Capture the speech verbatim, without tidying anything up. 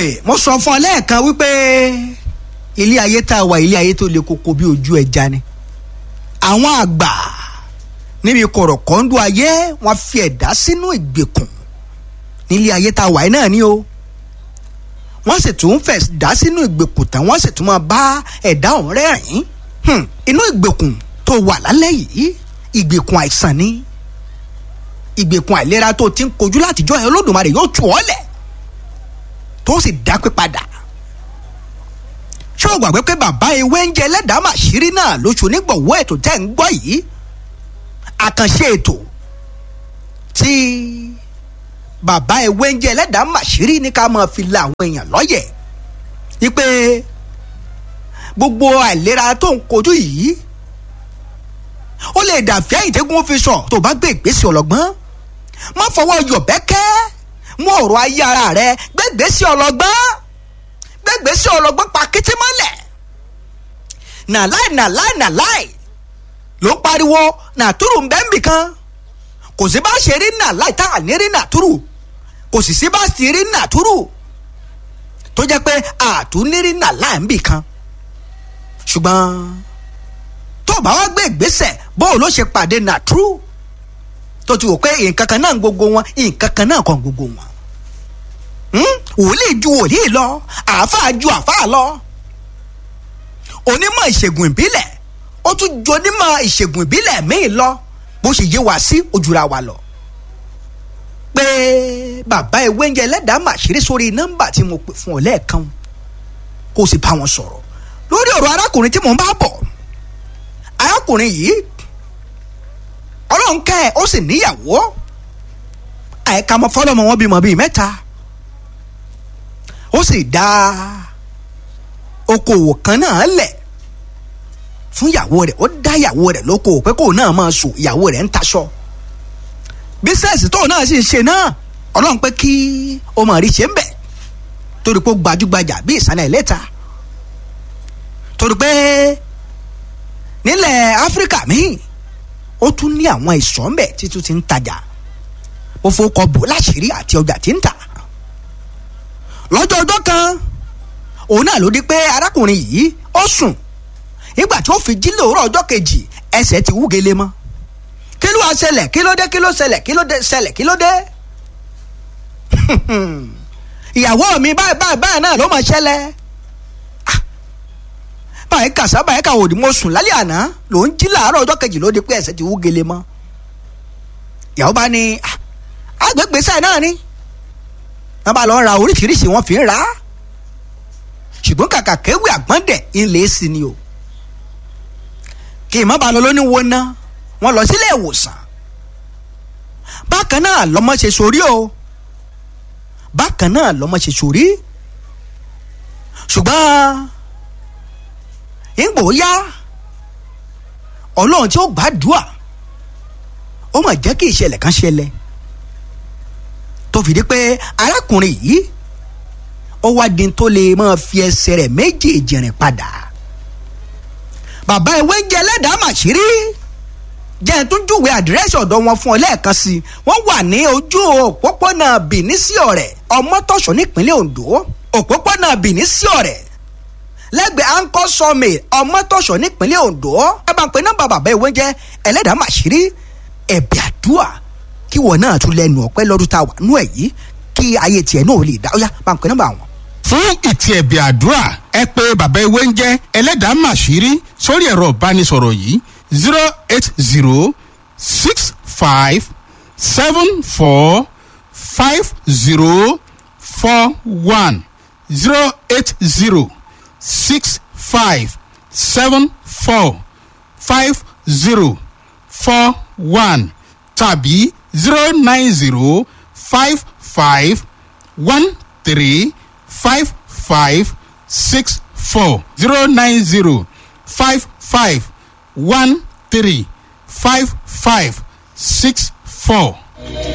mo sọ fún ọ lẹ́ẹ̀kan wípé ilé ayé tá a wà ilé ayé tó le koko bí ojú ẹja ni. àwọn àgbà níbi kọ̀rọ̀kọ́ndú ayé wọ́n fi ẹ̀dá sínú ìgbèkùn nílé ayé tá a wà náà ni o. wọ́n sì tún fẹ̀ dá sínú ìgbèkùn tán wọ́n sì tún máa bá ẹ̀dá ọ̀hún rẹ́rìn-ín. inú ìgbèkùn tó wà lálẹ́ yìí ìgbèkùn àìsàn ni. ìgbèkùn àìlera tó ti ń kojú látijọ́ ẹ̀ Olódùmarè yóò tú ọ lẹ̀ tó sì dápé padà. ṣé o gbàgbé pé bàbá ewé ń jẹ Ẹlẹ́dàá Màṣírí náà lóṣù onígbọ̀wọ́ ètò tẹ́ ń gbọ́ yìí àkànṣe ètò tí bàbá ewé ń jẹ Ẹlẹ́dàá Màṣírí ní ká máa fi la àwọn èèyàn lọ́yẹ̀ wípé gbogbo àìlera tó ń kojú yìí ó lè dàfẹ́ ìdẹ́gun fi sọ tó bá gbé ìgbésẹ̀ ọlọ́gbọ́n má fọwọ́ yọ̀bẹ́kẹ́ mú ọ̀rọ̀ ayé ara rẹ gbẹ́gbẹ́sẹ̀ ọlọ́gbọ́n gbẹ́gbẹ́sẹ̀ ọlọ́gbọ́n pa kété mọ́lẹ̀ nàláì nàláì nàláì ló ń pariwo nàtúrù ń bẹ́ẹ̀ nbìkan kò sí bá ṣe rí nàláì tá à ní rí nàtúrù kò sì sí bá sì rí nàtúrù tó jẹ́ pé àtúnírí nàláì nbìkan ṣùgbọ́n tó bá wá gbé ìgbésẹ̀ bóun ló ṣe pàdé nàtúrù tó ti wò pé nǹkan kan náà gbogbo wọn nǹkan kan náà kan gbogbo wọn wòlíì ju wòlíì lọ àáfàá ju àáfàá lọ onímọ̀ ìṣègùn ìbílẹ̀ ó tún ju onímọ̀ ìṣègùn ìbílẹ̀ míì lọ bó ṣe yé wa sí ojúra wa lọ pé bàbá ewé ń jẹ Ẹlẹ́dàá Màṣírí sórí nọ́mbà tí mo pè fún ọ lẹ́ẹ̀kan kó o sì bá wọn sọ̀rọ̀ lórí ọ̀rọ̀ arákùnrin tí mò ń bá bọ̀ arákùnrin yìí Ọlọ́run kẹ́ ẹ̀ ó sì níyàwó àìka mọ́ fọlọ́mọ wọn bímọ bíi mẹ́ta ó sì dá okòwò kan náà lẹ̀ fún ìyàwó rẹ̀ ó dá ìyàwó rẹ̀ lókòwò pé kóun náà máa sùn ìyàwó rẹ̀ ń taṣọ bísẹ̀sì tóun náà sì ń ṣe náà Ọlọ́run pé kí ó máa rí ṣe ń bẹ̀ torí pé ó gbajúgbajà bí ìsàlẹ̀ ìlẹ́ta torí pé nílẹ̀ Áfíríkà míì ó tún ní àwọn ìsọ̀ ńbẹ̀ títún ti ń tajà ó fowókọ bò láṣìírí àti ọjà tí ń tà lọ́jọ́ ọjọ́ kan òun náà ló di pé arákùnrin yìí ó sùn nígbà tí ó fi jí lòórọ̀ ọjọ́ kejì ẹsẹ̀ ti wú gele mọ́ kí ló wá ṣẹlẹ̀ kí ló dé kí ló ṣẹlẹ̀ kí ló dé ṣẹlẹ̀ kí ló dé ìyàwó mi báyìí báyìí báyìí náà ló máa ṣẹlẹ̀ báyìí kàṣà báyìí kà òdì mo sùn lálẹ́ àná ló ń jí làárọ̀ ọjọ́ kejì ló di pé ẹsẹ̀ ti wú gele mọ́ ìyàwó bá ní agbègbèsẹ̀ náà ni wọ́n bá lọ ra oríṣiríṣi wọ́n fi ń ra ṣùgbọ́n kàkà kéwì àgbọ̀ndẹ̀ ńlẹ̀ sí ni o kí ìmọ̀ bá lọ lóní wo ná wọ́n lọ sílé ìwòsàn bákan náà lọ́mọ ṣe sórí o bákan náà lọ́mọ ṣe sórí ṣùgbọ́n ìgbò yá Ọlọ́run tí ó gbàdúrà ó mà jẹ́ kí ìṣẹ̀lẹ̀ kan ṣẹlẹ̀ tó fi di pé arákùnrin yìí ó wá di tó lè máa fi ẹsẹ̀ rẹ̀ méjèèjì rìn padà bàbá ewé ń jẹ Ẹlẹ́dàá Màṣírí jẹ́ tún júwe àdírẹ́sì ọ̀dọ̀ wọn fún ọ lẹ́ẹ̀kan sí i wọ́n wà ní ojú òpópónà Bìní sí Ọ̀rẹ́ Ọmọ́tọ̀ṣọ́ nípínlẹ̀ Oǹdó òpópónà Bìní sí Ọ̀rẹ́ lẹ́gbẹ̀ẹ́ Anchor Sawmill Ọmọ́tọ̀ṣọ́ nípínlẹ̀ Oǹdó ẹ bá ń pe nọ́mbà bàbá ewé ń jẹ Ẹlẹ́dàá Màṣírí ẹ̀bẹ̀ àdúrà kí wọn náà tún lẹ́nu ọpẹ́ lọ́dún tá a wà nú ẹ̀ yìí kí ayé tiẹ̀ náà lè dá ó yá bá ń pe nọ́mbà wọn. fún ìtì ẹ̀bẹ̀ àdúrà ẹ pè bàbá ewé ń jẹ́ Ẹlẹ́dàá Màṣírí sórí ẹ̀rọ ìbánisọ̀rọ̀ yìí zero eight zero six five seven four five zero four one zero eight zero six five seven four five zero four one tàbí zero nine zero five five one three five five six four zero nine zero five five one three five five six four.